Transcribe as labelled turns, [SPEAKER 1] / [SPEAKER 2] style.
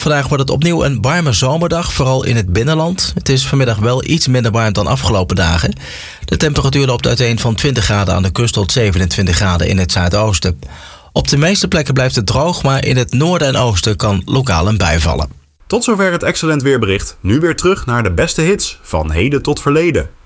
[SPEAKER 1] Vandaag wordt het opnieuw een warme zomerdag, vooral in het binnenland. Het is vanmiddag wel iets minder warm dan afgelopen dagen. De temperatuur loopt uiteen van 20 graden aan de kust tot 27 graden in het zuidoosten. Op de meeste plekken blijft het droog, maar in het noorden en oosten kan lokaal een bui vallen.
[SPEAKER 2] Tot zover het Excellent Weerbericht. Nu weer terug naar de beste hits van heden tot verleden.